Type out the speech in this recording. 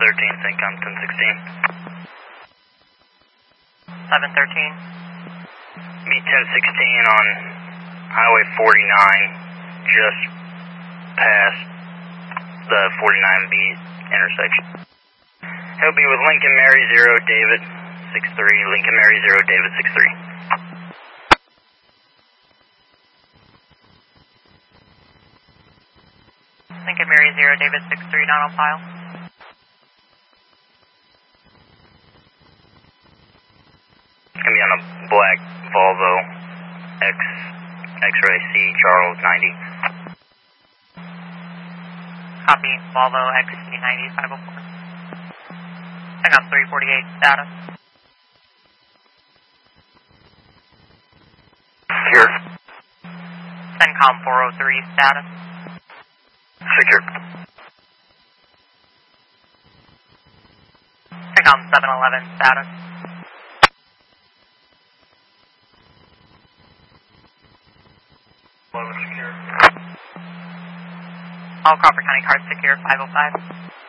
713, CENTCOM 1016. 713. Meet 1016 on Highway 49, just past the 49B intersection. He'll be with Lincoln Mary 0, David 63, Lincoln Mary 0, David 63. Lincoln Mary 0, David 63, down on file. It's going to be on a black Volvo X-Ray C Charles 90. Copy, Volvo XC90 504. CENTCOM 348, status. Secure. CENTCOM 403, status. Secure. CENTCOM 711, status. Secure. All Crawford County cars secure, 505.